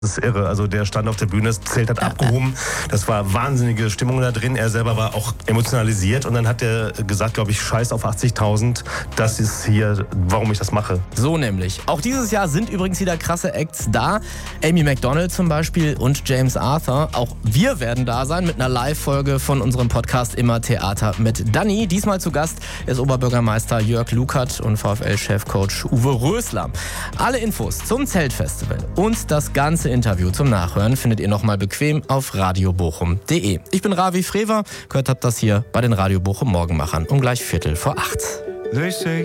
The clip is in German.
Das ist irre. Also der stand auf der Bühne, das Zelt hat abgehoben. Das war wahnsinnige Stimmung da drin. Er selber war auch emotionalisiert. Und dann hat er gesagt, glaube ich, scheiß auf 80.000. Das ist hier, warum ich das mache. So nämlich. Auch dieses Jahr sind übrigens wieder krasse Acts da. Amy Macdonald zum Beispiel und James Arthur. Auch wir werden da sein mit einer Live-Folge von unserem Podcast Immer Theater mit Dani. Diesmal zu Gast ist Oberbürgermeister Jörg Lukert und VfL-Chefcoach Uwe Rösler. Alle Infos zum Zeltfestival und das ganze Interview zum Nachhören findet ihr nochmal bequem auf radiobochum.de. Ich bin Ravi Frewer, gehört habt das hier bei den Radio Bochum Morgenmachern um gleich 7:45.